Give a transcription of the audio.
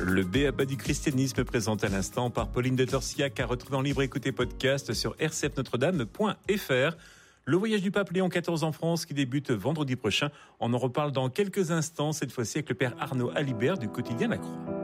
Le B.A.B.A. du christianisme présenté à l'instant par Pauline de Torsiac, à retrouver en libre écoute et podcast sur rcfnotredame.fr. Le voyage du pape Léon XIV en France qui débute vendredi prochain. On en reparle dans quelques instants, cette fois-ci avec le père Arnaud Alibert du quotidien La Croix.